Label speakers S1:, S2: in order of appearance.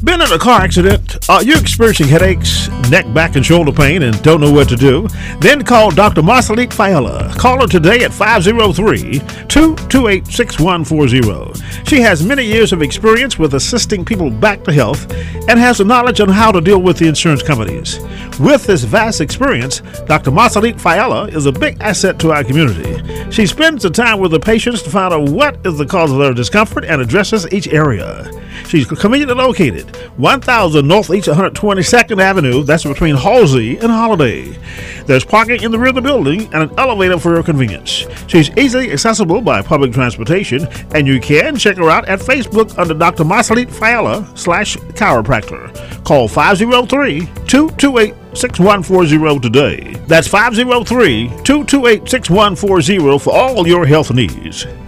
S1: Been in a car accident? Are you experiencing headaches, neck, back, and shoulder pain and don't know what to do? Then call Dr. Marcelique Fiala. Call her today at 503-228-6140. She has many years of experience with assisting people back to health and has the knowledge on how to deal with the insurance companies. With this vast experience, Dr. Marcelique Fiala is a big asset to our community. She spends the time with the patients to find out what is the cause of their discomfort and addresses each area. She's conveniently located 1000 Northeast 122nd Avenue, that's between Halsey and Holiday. There's parking in the rear of the building and an elevator for your convenience. She's easily accessible by public transportation, and you can check her out at Facebook under Dr. Marcelique Fiala /chiropractor. Call 503-228-6140 today. That's 503-228-6140 for all your health needs.